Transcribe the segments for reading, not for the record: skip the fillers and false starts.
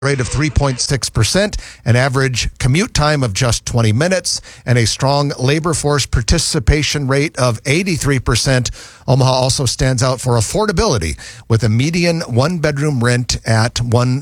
rate of 3.6%, an average commute time of just 20 minutes, and a strong labor force participation rate of 83%. Omaha also stands out for affordability with a median one-bedroom rent at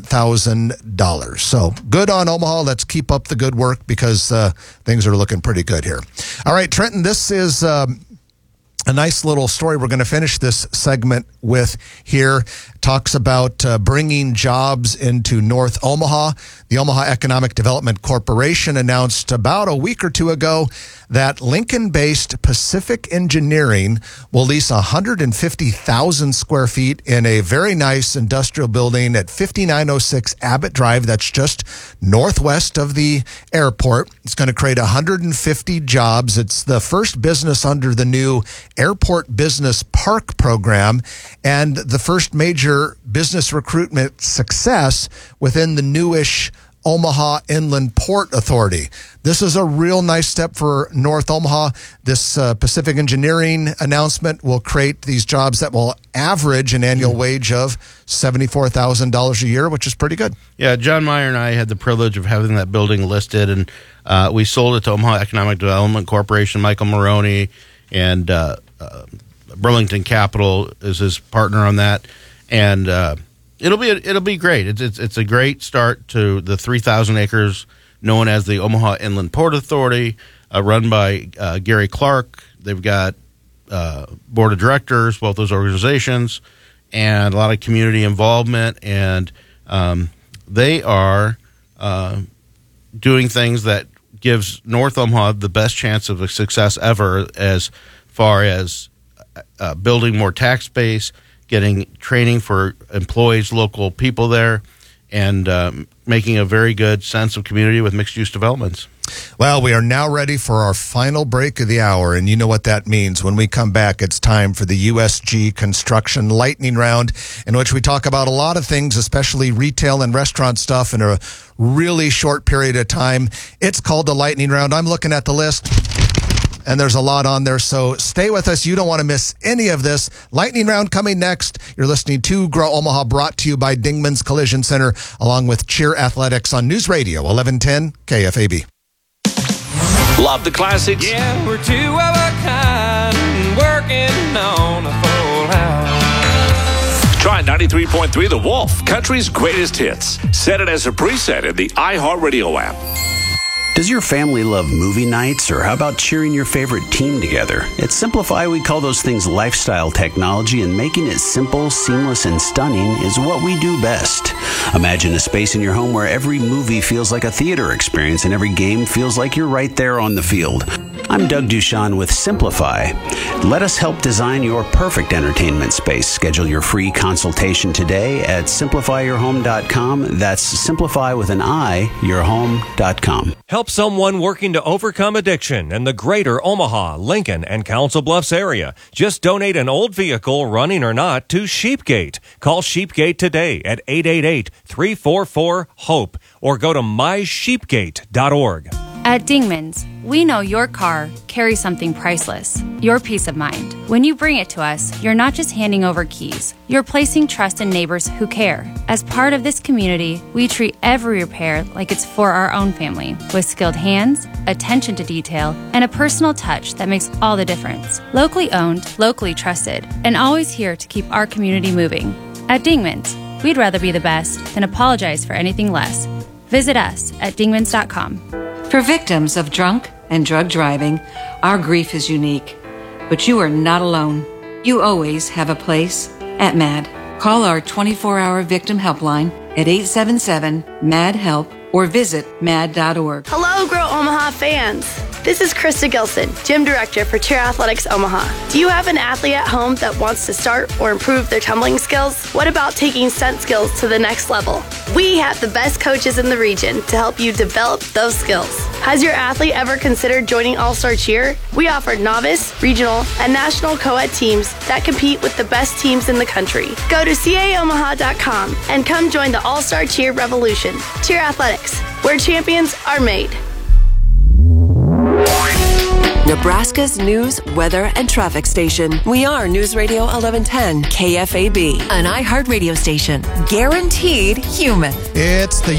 $1,000. So good on Omaha. Let's keep up the good work because things are looking pretty good here. All right, Trenton, this is a nice little story we're going to finish this segment with here. Talks about bringing jobs into North Omaha. The Omaha Economic Development Corporation announced about a week or two ago that Lincoln-based Pacific Engineering will lease 150,000 square feet in a very nice industrial building at 5906 Abbott Drive. That's just northwest of the airport. It's going to create 150 jobs. It's the first business under the new Airport Business Park program and the first major business recruitment success within the newish Omaha Inland Port Authority. This is a real nice step for North Omaha. This Pacific Engineering announcement will create these jobs that will average an annual wage of $74,000 a year, which is pretty good. Yeah, John Meyer and I had the privilege of having that building listed, and we sold it to Omaha Economic Development Corporation. Michael Maroney and Burlington Capital is his partner on that. And it'll be great. It's a great start to the 3,000 acres known as the Omaha Inland Port Authority, run by Gary Clark. They've got board of directors, both those organizations, and a lot of community involvement. And they are doing things that gives North Omaha the best chance of a success ever as far as building more tax base, getting training for employees, local people there, and making a very good sense of community with mixed-use developments. Well, we are now ready for our final break of the hour, and you know what that means. When we come back, it's time for the USG Construction Lightning Round, in which we talk about a lot of things, especially retail and restaurant stuff, in a really short period of time. It's called the Lightning Round. I'm looking at the list, and there's a lot on there, so stay with us. You don't want to miss any of this. Lightning Round coming next. You're listening to Grow Omaha, brought to you by Dingman's Collision Center, along with Cheer Athletics on News Radio 1110 KFAB. Love the classics? Yeah, we're two of a kind, working on a full house. Try 93.3 The Wolf, country's greatest hits. Set it as a preset in the iHeartRadio app. Does your family love movie nights, or how about cheering your favorite team together? At Simplify, we call those things lifestyle technology, and making it simple, seamless, and stunning is what we do best. Imagine a space in your home where every movie feels like a theater experience and every game feels like you're right there on the field. I'm Doug Duchan with Simplify. Let us help design your perfect entertainment space. Schedule your free consultation today at simplifyyourhome.com. That's simplify with an I, yourhome.com. Help someone working to overcome addiction in the greater Omaha, Lincoln, and Council Bluffs area. Just donate an old vehicle, running or not, to Sheepgate. Call Sheepgate today at 888-344-HOPE or go to mysheepgate.org. At Dingman's, we know your car carries something priceless, your peace of mind. When you bring it to us, you're not just handing over keys. You're placing trust in neighbors who care. As part of this community, we treat every repair like it's for our own family, with skilled hands, attention to detail, and a personal touch that makes all the difference. Locally owned, locally trusted, and always here to keep our community moving. At Dingman's, we'd rather be the best than apologize for anything less. Visit us at dingmans.com. For victims of drunk and drug driving, our grief is unique. But you are not alone. You always have a place at MAD. Call our 24-hour victim helpline at 877-MAD-HELP or visit mad.org. Hello, Grow Omaha fans. This is Krista Gilson, Gym Director for Cheer Athletics Omaha. Do you have an athlete at home that wants to start or improve their tumbling skills? What about taking stunt skills to the next level? We have the best coaches in the region to help you develop those skills. Has your athlete ever considered joining All-Star Cheer? We offer novice, regional, and national co-ed teams that compete with the best teams in the country. Go to caomaha.com and come join the All-Star Cheer revolution. Cheer Athletics, where champions are made. Nebraska's news, weather, and traffic station. We are News Radio 1110 KFAB, an iHeartRadio station. Guaranteed human. It's the